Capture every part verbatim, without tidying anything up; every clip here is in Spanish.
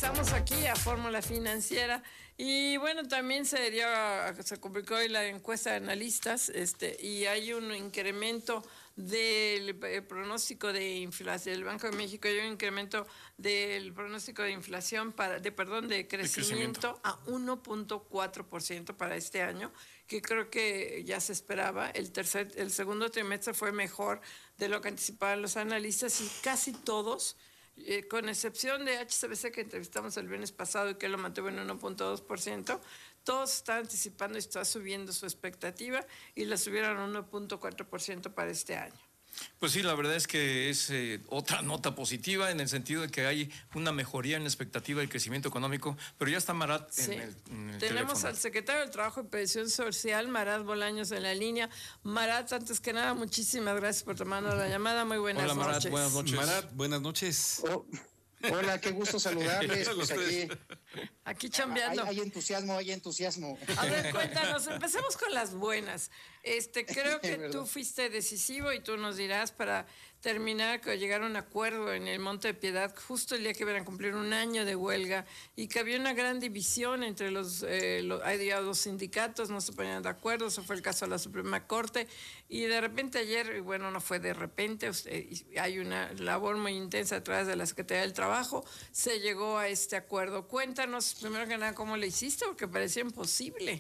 regresamos aquí a Fórmula Financiera y bueno, también se dio, se publicó hoy la encuesta de analistas este, y hay un incremento del pronóstico de inflación del Banco de México, hay un incremento del pronóstico de inflación, para, de perdón, de crecimiento, de crecimiento. a uno punto cuatro por ciento para este año, que creo que ya se esperaba. El tercer, el segundo trimestre fue mejor de lo que anticipaban los analistas y casi todos, Eh, con excepción de H S B C que entrevistamos el viernes pasado y que lo mantuvo en uno punto dos por ciento, todos están anticipando y está subiendo su expectativa y la subieron a uno punto cuatro por ciento para este año. Pues sí, la verdad es que es eh, otra nota positiva en el sentido de que hay una mejoría en la expectativa del crecimiento económico, pero ya está Marat sí. en el, en el Tenemos teléfono. al secretario del Trabajo y Previsión Social, Marat Bolaños, en la línea. Marat, antes que nada, muchísimas gracias por tomarnos la llamada. Muy buenas Hola, Marat, noches. buenas noches. Marat, buenas noches. Oh, hola, qué gusto saludarles. Pues aquí, aquí chambeando. Hay, hay entusiasmo, hay entusiasmo. A ver, cuéntanos, empecemos con las buenas. Este, creo que tú fuiste decisivo y tú nos dirás para terminar, que llegar a un acuerdo en el Monte de Piedad justo el día que iban a cumplir un año de huelga y que había una gran división entre los, eh, los, hay dos sindicatos, no se ponían de acuerdo, eso fue el caso de la Suprema Corte y de repente ayer, bueno, no fue de repente, usted, hay una labor muy intensa a través de la Secretaría del Trabajo, se llegó a este acuerdo. Cuéntanos, primero que nada, cómo le hiciste, porque parecía imposible.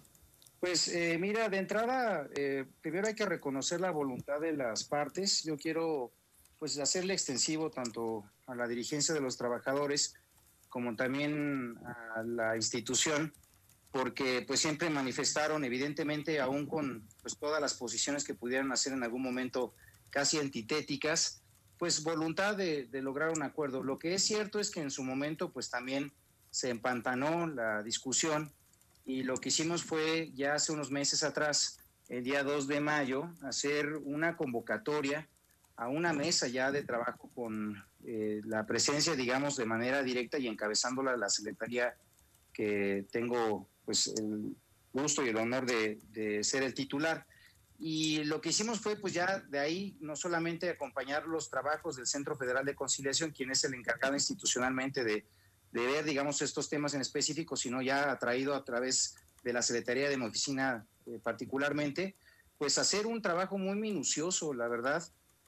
Pues eh, mira, de entrada, eh, primero hay que reconocer la voluntad de las partes. Yo quiero pues hacerle extensivo tanto a la dirigencia de los trabajadores como también a la institución, porque pues siempre manifestaron, evidentemente, aún con pues todas las posiciones que pudieran hacer en algún momento casi antitéticas, pues voluntad de, de lograr un acuerdo. Lo que es cierto es que en su momento pues también se empantanó la discusión. Y lo que hicimos fue, ya hace unos meses atrás, el día dos de mayo, hacer una convocatoria a una mesa ya de trabajo con eh, la presencia, digamos, de manera directa y encabezándola la secretaría que tengo pues el gusto y el honor de, de ser el titular. Y lo que hicimos fue, pues ya de ahí, no solamente acompañar los trabajos del Centro Federal de Conciliación, quien es el encargado institucionalmente de de ver, digamos, estos temas en específico, sino ya atraído a través de la Secretaría de mi oficina eh, particularmente, pues hacer un trabajo muy minucioso, la verdad,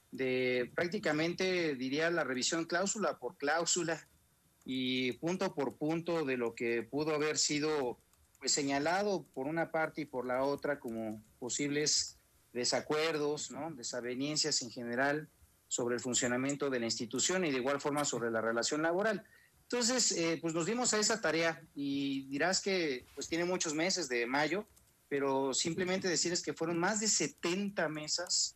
de prácticamente, diría, la revisión cláusula por cláusula y punto por punto de lo que pudo haber sido pues señalado por una parte y por la otra como posibles desacuerdos, ¿no?, desavenencias en general sobre el funcionamiento de la institución y de igual forma sobre la relación laboral. Entonces, eh, pues nos dimos a esa tarea y dirás que pues tiene muchos meses de mayo, pero simplemente decirles que fueron más de setenta mesas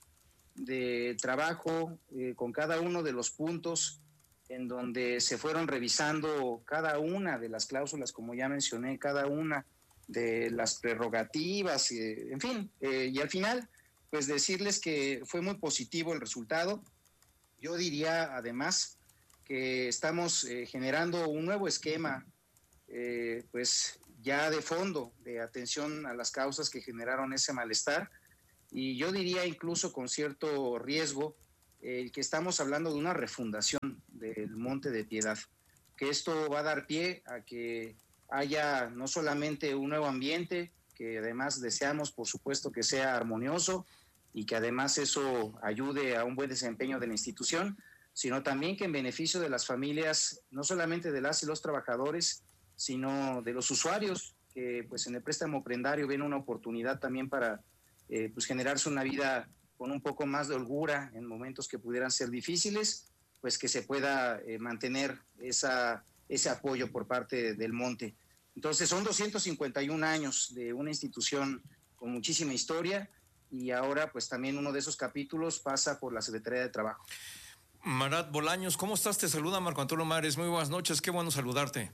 de trabajo eh, con cada uno de los puntos en donde se fueron revisando cada una de las cláusulas, como ya mencioné, cada una de las prerrogativas, eh, en fin, eh, y al final, pues decirles que fue muy positivo el resultado. Yo diría además que estamos eh, generando un nuevo esquema, eh, pues ya de fondo, de atención a las causas que generaron ese malestar, y yo diría incluso con cierto riesgo, eh, que estamos hablando de una refundación del Monte de Piedad, que esto va a dar pie a que haya no solamente un nuevo ambiente, que además deseamos, por supuesto, que sea armonioso, y que además eso ayude a un buen desempeño de la institución, sino también que en beneficio de las familias, no solamente de las y los trabajadores, sino de los usuarios, que pues en el préstamo prendario ven una oportunidad también para eh, pues generarse una vida con un poco más de holgura en momentos que pudieran ser difíciles, pues que se pueda eh, mantener esa, ese apoyo por parte del Monte. Entonces son doscientos cincuenta y un años de una institución con muchísima historia y ahora pues también uno de esos capítulos pasa por la Secretaría de Trabajo. Marat Bolaños, ¿cómo estás? Te saluda Marco Antonio Mares. Muy buenas noches, qué bueno saludarte.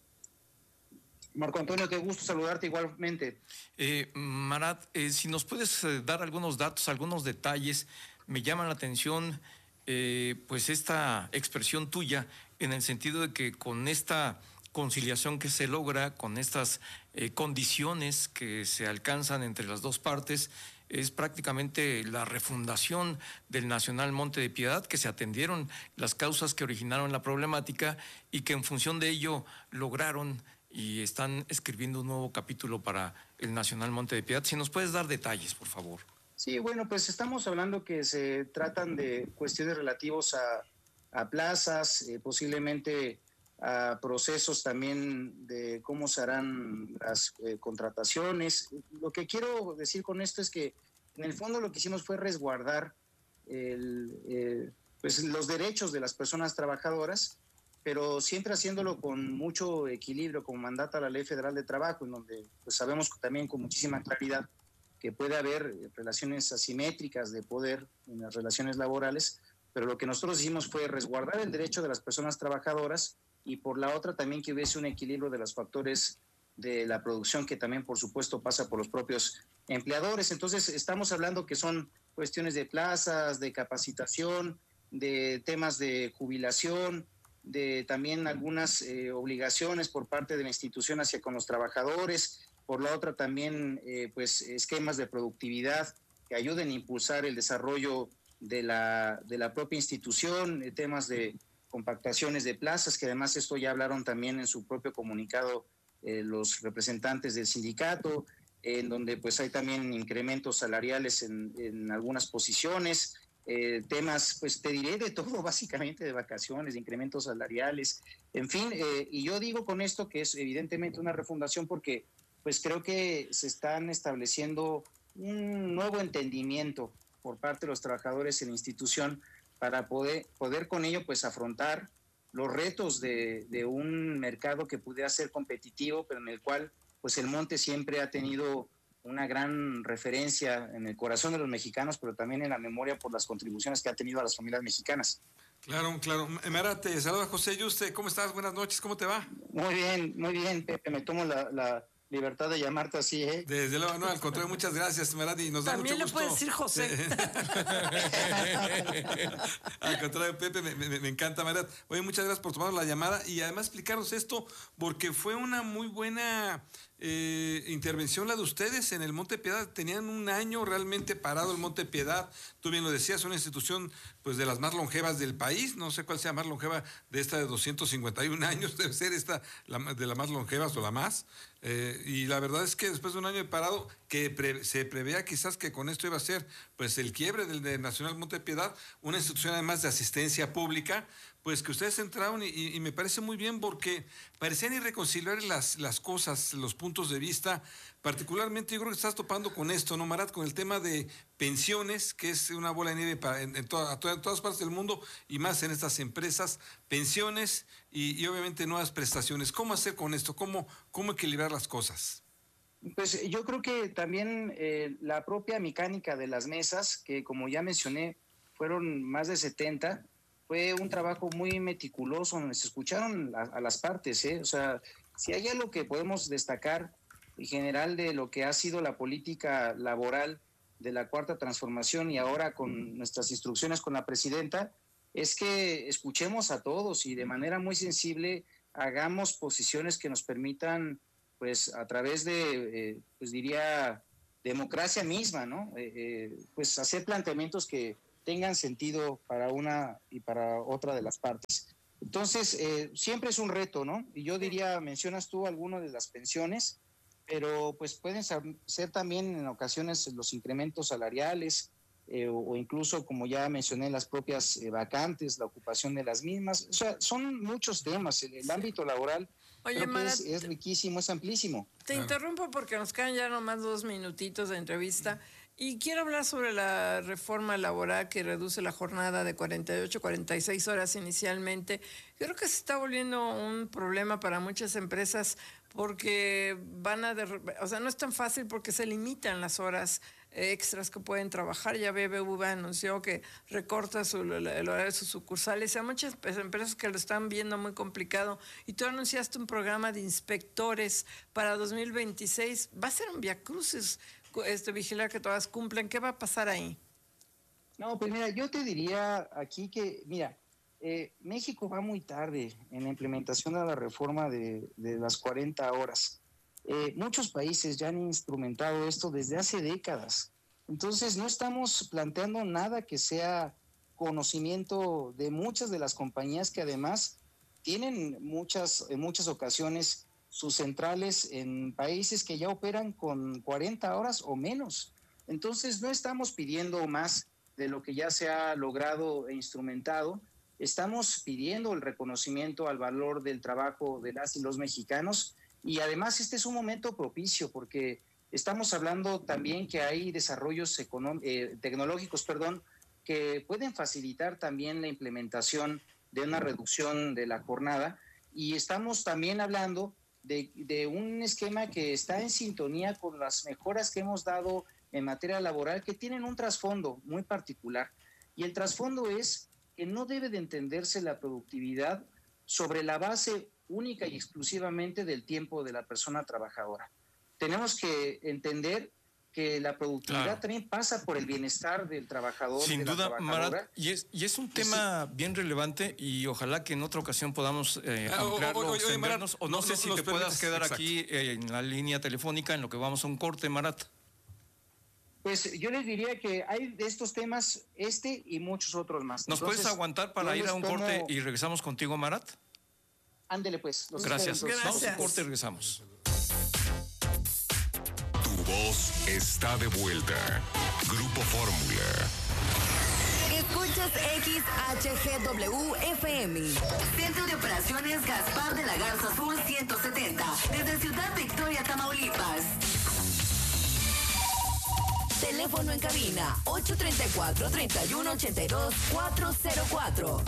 Marco Antonio, qué gusto saludarte igualmente. Eh, Marat, eh, si nos puedes eh, dar algunos datos, algunos detalles, me llama la atención eh, pues esta expresión tuya en el sentido de que con esta conciliación que se logra, con estas eh, condiciones que se alcanzan entre las dos partes, es prácticamente la refundación del Nacional Monte de Piedad, que se atendieron las causas que originaron la problemática y que en función de ello lograron y están escribiendo un nuevo capítulo para el Nacional Monte de Piedad. Si nos puedes dar detalles, por favor. Sí, bueno, pues estamos hablando que se tratan de cuestiones relativos a, a plazas, eh, posiblemente a procesos también de cómo se harán las eh, contrataciones. Lo que quiero decir con esto es que en el fondo lo que hicimos fue resguardar el, eh, pues los derechos de las personas trabajadoras, pero siempre haciéndolo con mucho equilibrio, como mandata la Ley Federal de Trabajo, en donde pues sabemos también con muchísima claridad que puede haber relaciones asimétricas de poder en las relaciones laborales, pero lo que nosotros hicimos fue resguardar el derecho de las personas trabajadoras y por la otra también que hubiese un equilibrio de los factores de la producción, que también por supuesto pasa por los propios empleadores. Entonces estamos hablando que son cuestiones de plazas, de capacitación, de temas de jubilación, de también algunas eh, obligaciones por parte de la institución hacia con los trabajadores, por la otra también eh, pues esquemas de productividad que ayuden a impulsar el desarrollo de la, de la propia institución, eh, temas de compactaciones de plazas, que además esto ya hablaron también en su propio comunicado eh, los representantes del sindicato, en donde pues hay también incrementos salariales en, en algunas posiciones, eh, temas, pues te diré de todo, básicamente de vacaciones, de incrementos salariales, en fin, eh, y yo digo con esto que es evidentemente una refundación porque pues creo que se están estableciendo un nuevo entendimiento por parte de los trabajadores en la institución para poder, poder con ello pues afrontar los retos de, de un mercado que pudiera ser competitivo, pero en el cual pues el monte siempre ha tenido una gran referencia en el corazón de los mexicanos, pero también en la memoria por las contribuciones que ha tenido a las familias mexicanas. Claro, claro. Mara, te saluda José Yuste. ¿Cómo estás? Buenas noches, ¿cómo te va? Muy bien, muy bien, Pepe, me tomo la... la libertad de llamarte así, ¿eh? Desde luego, no, al contrario, muchas gracias, Marati, nos da También mucho gusto. También le puedes decir José. Al contrario, Pepe, me, me, me encanta, Marat. Oye, muchas gracias por tomar la llamada y además explicarnos esto, porque fue una muy buena eh, intervención la de ustedes en el Monte Piedad. Tenían un año realmente parado el Monte Piedad. Tú bien lo decías, una institución pues de las más longevas del país. No sé cuál sea más longeva de esta de doscientos cincuenta y un años, debe ser esta la, de las más longevas o la más. Eh, y la verdad es que después de un año de parado, que pre, se preveía quizás que con esto iba a ser pues el quiebre del de Nacional Monte Piedad, una institución además de asistencia pública, pues que ustedes entraron y, y, y me parece muy bien porque parecían irreconciliables las, las cosas, los puntos de vista. Particularmente yo creo que estás topando con esto, ¿no, Marat? Con el tema de pensiones, que es una bola de nieve para, en, en, toda, to, en todas partes del mundo y más en estas empresas, pensiones y, y obviamente nuevas prestaciones. ¿Cómo hacer con esto? ¿Cómo, cómo equilibrar las cosas? Pues yo creo que también eh, la propia mecánica de las mesas, que como ya mencioné, fueron más de setenta, fue un trabajo muy meticuloso, donde se escucharon a, a las partes, ¿eh? O sea, si hay algo que podemos destacar en general de lo que ha sido la política laboral de la Cuarta Transformación y ahora con nuestras instrucciones con la presidenta, es que escuchemos a todos y de manera muy sensible hagamos posiciones que nos permitan, pues a través de, eh, pues diría, democracia misma, ¿no? Eh, eh, pues hacer planteamientos que tengan sentido para una y para otra de las partes. Entonces, eh, siempre es un reto, ¿no? Y yo diría, mencionas tú alguno de las pensiones, pero pues pueden ser también en ocasiones los incrementos salariales eh, o, o incluso, como ya mencioné, las propias eh, vacantes, la ocupación de las mismas. O sea, son muchos temas. El, el sí. ámbito laboral Oye, creo Marat, que es, es riquísimo, es amplísimo. Te claro. interrumpo porque nos quedan ya nomás dos minutitos de entrevista. Y quiero hablar sobre la reforma laboral que reduce la jornada de cuarenta y ocho a cuarenta y seis horas inicialmente. Creo que se está volviendo un problema para muchas empresas porque van a... De, o sea, no es tan fácil porque se limitan las horas extras que pueden trabajar. Ya B B V A anunció que recorta su, el horario de sus sucursales. Hay muchas empresas que lo están viendo muy complicado. Y tú anunciaste un programa de inspectores para dos mil veintiséis. Va a ser un viacrucis. Este, vigilar que todas cumplen. ¿Qué va a pasar ahí? No, pues mira, yo te diría aquí que, mira, eh, México va muy tarde en la implementación de la reforma de, de las cuarenta horas. Eh, muchos países ya han instrumentado esto desde hace décadas. Entonces, no estamos planteando nada que sea conocimiento de muchas de las compañías que además tienen muchas, en muchas ocasiones sus centrales en países que ya operan con cuarenta horas o menos. Entonces, no estamos pidiendo más de lo que ya se ha logrado e instrumentado. Estamos pidiendo el reconocimiento al valor del trabajo de las y los mexicanos, y además este es un momento propicio porque estamos hablando también que hay desarrollos económ- eh, tecnológicos, perdón, que pueden facilitar también la implementación de una reducción de la jornada, y estamos también hablando de, de un esquema que está en sintonía con las mejoras que hemos dado en materia laboral, que tienen un trasfondo muy particular, y el trasfondo es que no debe de entenderse la productividad sobre la base única y exclusivamente del tiempo de la persona trabajadora. Tenemos que entender que la productividad claro. también pasa por el bienestar del trabajador. Sin de duda, la trabajadora. Marat, y es, y es un tema sí. bien relevante, y ojalá que en otra ocasión podamos eh, ah, ampliarlo, o, o, o, Marat, o no, no sé no, si te puedas quedar exacto. aquí eh, en la línea telefónica en lo que vamos a un corte, Marat. Pues yo les diría que hay de estos temas este y muchos otros más. ¿Nos Entonces, puedes aguantar para ir a un tomo... corte y regresamos contigo, Marat? Ándele pues. Gracias. Gracias. Vamos a un corte y regresamos. Tu voz está de vuelta. Grupo Fórmula. Escuchas X H G W F M. Centro de Operaciones Gaspar de la Garza Sur ciento setenta. Desde Ciudad Victoria, Tamaulipas. Teléfono en cabina ocho tres cuatro, tres uno ocho dos, cuatro cero cuatro.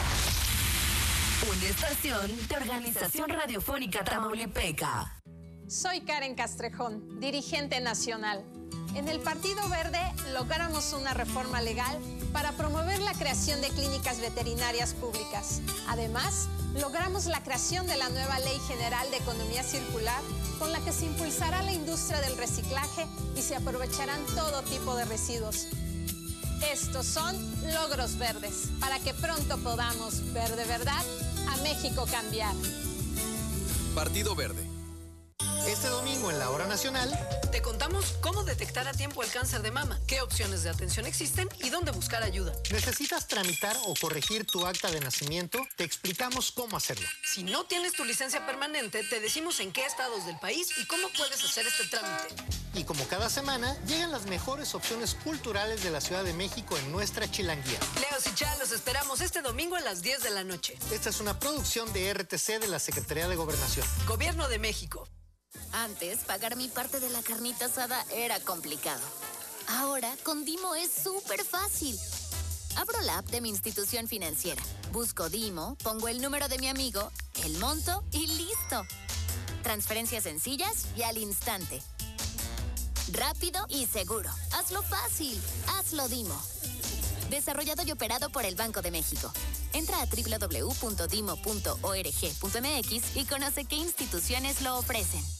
Una estación de Organización Radiofónica Tamaulipeca. Soy Karen Castrejón, dirigente nacional. En el Partido Verde logramos una reforma legal para promover la creación de clínicas veterinarias públicas. Además, logramos la creación de la nueva Ley General de Economía Circular, con la que se impulsará la industria del reciclaje y se aprovecharán todo tipo de residuos. Estos son logros verdes, para que pronto podamos ver de verdad a México cambiar. Partido Verde. Este domingo en la Hora Nacional te contamos cómo detectar a tiempo el cáncer de mama, qué opciones de atención existen y dónde buscar ayuda. ¿Necesitas tramitar o corregir tu acta de nacimiento? Te explicamos cómo hacerlo. Si no tienes tu licencia permanente, te decimos en qué estados del país y cómo puedes hacer este trámite. Y como cada semana, llegan las mejores opciones culturales de la Ciudad de México en nuestra Chilanguía. Leos y Chá, los esperamos este domingo a las diez de la noche. Esta es una producción de R T C de la Secretaría de Gobernación. Gobierno de México. Antes, pagar mi parte de la carnita asada era complicado. Ahora, con Dimo es súper fácil. Abro la app de mi institución financiera, busco Dimo, pongo el número de mi amigo, el monto y listo. Transferencias sencillas y al instante. Rápido y seguro. Hazlo fácil. Hazlo Dimo. Desarrollado y operado por el Banco de México. Entra a doble u doble u doble u punto dimo punto org punto m x y conoce qué instituciones lo ofrecen.